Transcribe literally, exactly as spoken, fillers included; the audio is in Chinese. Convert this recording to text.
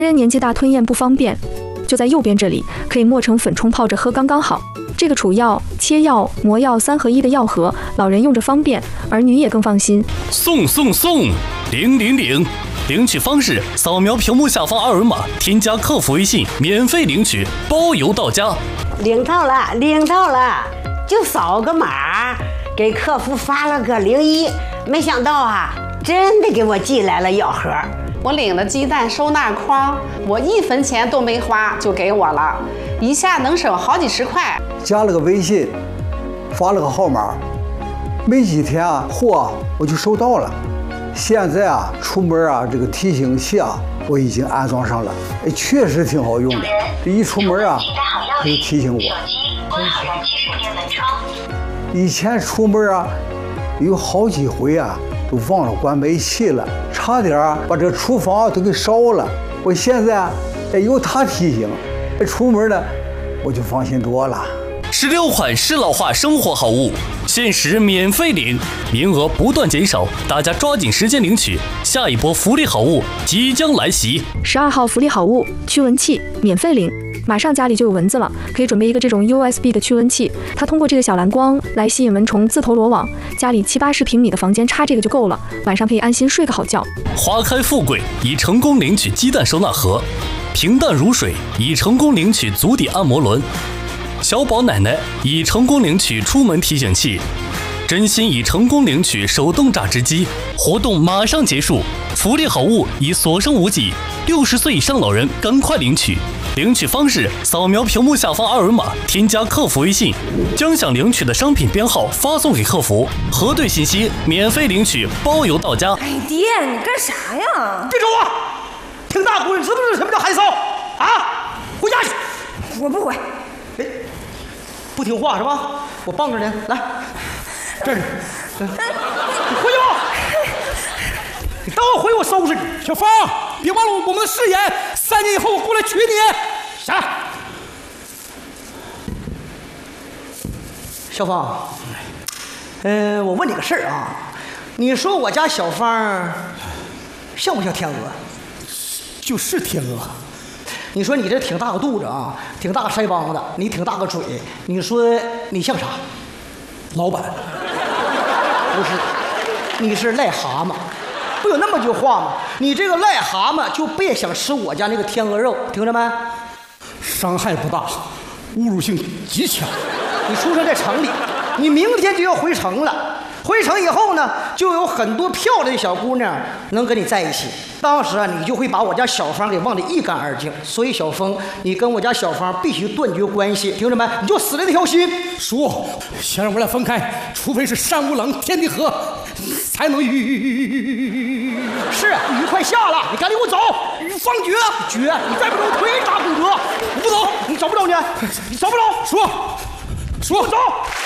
人年纪大吞咽不方便，就在右边这里，可以磨成粉冲泡着喝刚刚好。这个储药、切药、磨药三合一的药盒，老人用着方便，儿女也更放心。 送送送！领领领！领取方式：扫描屏幕下方二维码，添加客服微信，免费领取，包邮到家。 领到了，领到了，就扫个码，给客服发了个零一，没想到啊，真的给我寄来了药盒。 我领了鸡蛋收纳筐，我一分钱都没花就给我了，一下能省好几十块。 加了个微信，发了个号码，没几天啊，货我就收到了。现在啊，出门啊，这个提醒器啊，我已经安装上了，哎，确实挺好用的。这一出门啊，它就提醒我。关好燃气水电门窗。以前出门啊，有好几回啊，都忘了关煤气了，差点啊把这个厨房都给烧了。我现在啊，哎，有它提醒，哎，出门呢，我就放心多了。 十六款适老化生活好物，限时免费领，名额不断减少，大家抓紧时间领取，下一波福利好物即将来袭。 十二号福利好物驱蚊器免费领，马上家里就有蚊子了，可以准备一个这种 U S B 的驱蚊器，它通过这个小蓝光来吸引蚊虫自投罗网，家里七八十平米的房间插这个就够了，晚上可以安心睡个好觉。 花开富贵已成功领取鸡蛋收纳盒，平淡如水已成功领取足底按摩轮，小宝奶奶已成功领取出门提醒器，真心已成功领取手动榨汁机。活动马上结束，福利好物已所剩无几，六十岁以上老人赶快领取。领取方式：扫描屏幕下方二维码，添加客服微信，将想领取的商品编号发送给客服，核对信息，免费领取，包邮到家。 哎爹，你干啥呀？ 别说话！听大姑，你知不知道什么叫害臊啊？回家去！ 我不回。 哎，不听话是吧？我帮着你，来，这是，你回去吧。你等我回我收拾你。 小芳，别忘了我们的誓言，三年以后我过来娶你。 啥？小芳，嗯、呃，我问你个事儿啊，你说我家小芳像不像天鹅？ 就是天鹅。 你说你这挺大个肚子啊，挺大个腮帮子，你挺大个嘴，你说你像啥？ 老板？ 不是，你是癞蛤蟆。不有那么句话吗？你这个癞蛤蟆就别想吃我家那个天鹅肉，听着没？ 伤害不大，侮辱性极强。 你出生在城里，你明天就要回城了。回城以后呢，就有很多漂亮的小姑娘能跟你在一起。当时啊，你就会把我家小芳给忘得一干二净。所以小峰，你跟我家小芳必须断绝关系，听着没？你就死了那条心。 叔，想让我俩分开，除非是山无棱，天地合，才能愉。 是雨快下了，你赶紧给我走！放绝绝！你再不走，腿打骨折！ 我不走， 你找不着你，你找不着。 叔，叔， 走。